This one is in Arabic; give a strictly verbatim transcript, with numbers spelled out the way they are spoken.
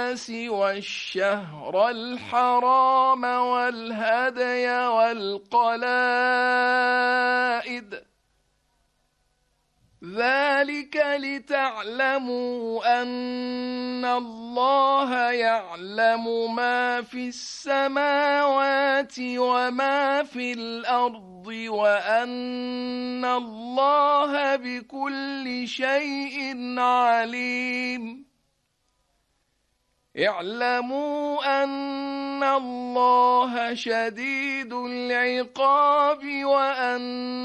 الناس والشهر الحرام والهدي والقلائد ذلك لتعلموا أن الله يعلم ما في السماوات وما في الأرض وأن الله بكل شيء عليم. اعلموا أن الله شديد العقاب وأن